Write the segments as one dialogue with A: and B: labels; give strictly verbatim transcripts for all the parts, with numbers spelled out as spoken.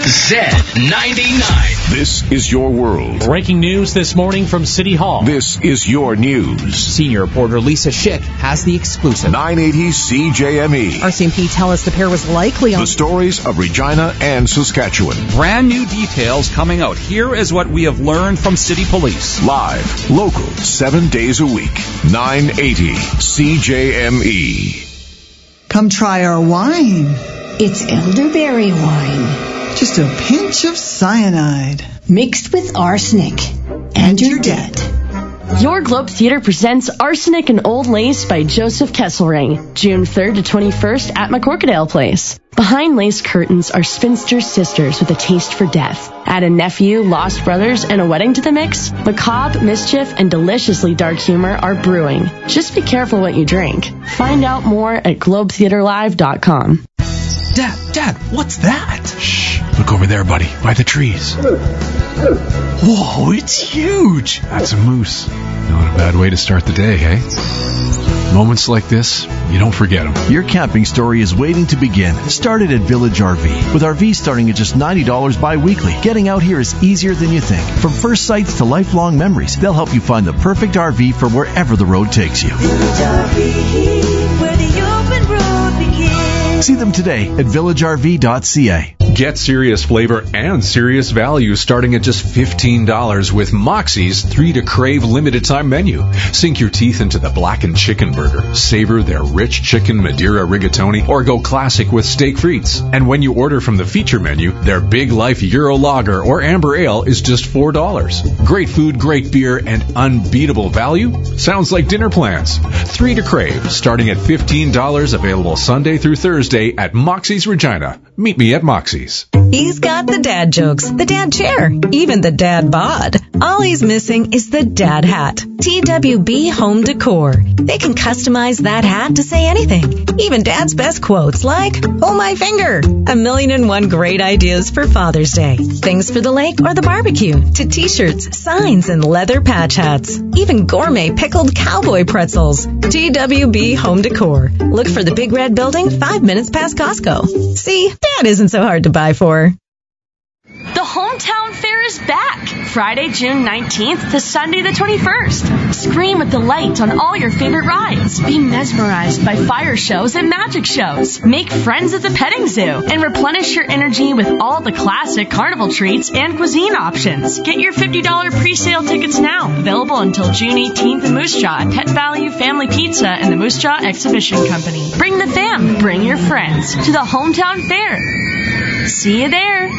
A: Z ninety-nine.
B: This is your world.
C: Breaking news this morning from City Hall.
B: This is your news.
D: Senior reporter Lisa Schick has the exclusive.
B: nine eighty C J M E.
E: R C M P tell us the pair was likely on...
B: The stories of Regina and Saskatchewan.
F: Brand new details coming out. Here is what we have learned from City Police.
B: Live, local, seven days a week. nine eighty C J M E.
G: Come try our wine.
H: It's elderberry wine.
G: Just a pinch of cyanide.
H: Mixed with arsenic. And you're dead.
I: Your Globe Theater presents Arsenic and Old Lace by Joseph Kesselring, June third to twenty-first at McCorkadale Place. Behind lace curtains are spinster sisters with a taste for death. Add a nephew, lost brothers, and a wedding to the mix. Macabre, mischief, and deliciously dark humor are brewing. Just be careful what you drink. Find out more at globe theater live dot com.
J: Dad, Dad, what's that? Shh, look over there, buddy, by the trees. Whoa, it's huge. That's a moose. Not a bad way to start the day, eh? Moments like this, you don't forget them.
K: Your camping story is waiting to begin. Started at Village R V. With R Vs starting at just ninety dollars bi-weekly, getting out here is easier than you think. From first sights to lifelong memories, they'll help you find the perfect R V for wherever the road takes you.
L: Village R V, where the open road begins.
K: See them today at village r v dot c a.
M: Get serious flavor and serious value starting at just fifteen dollars with Moxie's three to Crave limited time menu. Sink your teeth into the blackened chicken burger, savor their rich chicken Madeira rigatoni, or go classic with steak frites. And when you order from the feature menu, their Big Life Euro Lager or Amber Ale is just four dollars. Great food, great beer, and unbeatable value? Sounds like dinner plans. three to Crave, starting at fifteen dollars, available Sunday through Thursday at Moxie's Regina. Meet me at Moxie's.
N: He's got the dad jokes, the dad chair, even the dad bod. All he's missing is the dad hat. T W B Home Decor. They can customize that hat to say anything. Even dad's best quotes like, "Oh my finger." A million and one great ideas for Father's Day. Things for the lake or the barbecue. To t-shirts, signs, and leather patch hats. Even gourmet pickled cowboy pretzels. T W B Home Decor. Look for the big red building five minutes past Costco. See, dad isn't so hard to buy for.
I: The Hometown Fair is back! Friday, June nineteenth to Sunday the twenty-first. Scream with delight on all your favorite rides. Be mesmerized by fire shows and magic shows. Make friends at the petting zoo. And replenish your energy with all the classic carnival treats and cuisine options. Get your fifty dollars pre-sale tickets now. Available until June eighteenth in Moose Jaw at Pet Value, Family Pizza, and the Moose Jaw Exhibition Company. Bring the fam, bring your friends to the Hometown Fair. See you there.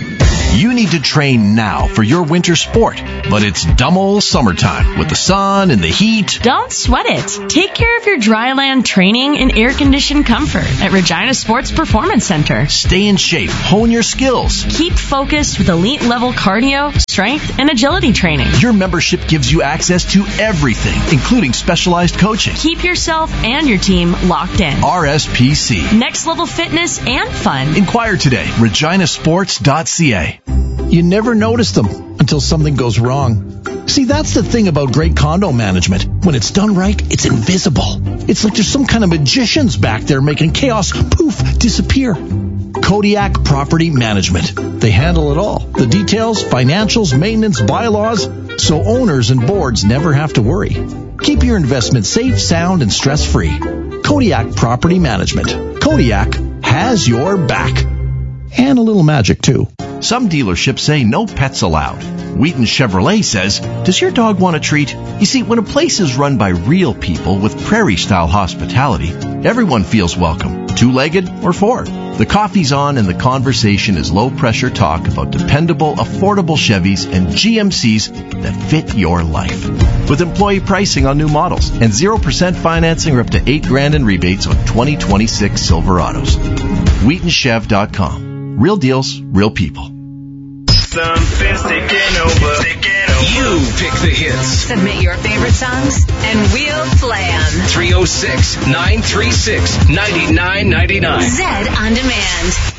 K: You need to train now for your winter sport, but it's dumb old summertime with the sun and the heat.
I: Don't sweat it. Take care of your dryland training in air-conditioned comfort at Regina Sports Performance Center.
K: Stay in shape, hone your skills.
I: Keep focused with elite-level cardio, strength, and agility training.
K: Your membership gives you access to everything, including specialized coaching.
I: Keep yourself and your team locked in.
K: R S P C.
I: Next-level fitness and fun.
K: Inquire today. regina sports dot c a. You never notice them until something goes wrong. See, that's the thing about great condo management. When it's done right, it's invisible. It's like there's some kind of magicians back there making chaos, poof, disappear. Kodiak Property Management. They handle it all. The details, financials, maintenance, bylaws, so owners and boards never have to worry. Keep your investment safe, sound, and stress-free. Kodiak Property Management. Kodiak has your back. And a little magic, too. Some dealerships say no pets allowed. Wheaton Chevrolet says, does your dog want a treat? You see, when a place is run by real people with prairie-style hospitality, everyone feels welcome, two-legged or four. The coffee's on and the conversation is low-pressure talk about dependable, affordable Chevys and G M Cs that fit your life. With employee pricing on new models and zero percent financing or up to eight grand in rebates on twenty twenty-six Silverados. Wheaton Chev dot com. Real deals, real people.
A: Something's taking over. You pick the hits.
N: Submit your favorite songs, and we'll play them.
A: three oh six, nine three six, nine nine nine nine.
N: Z on Demand.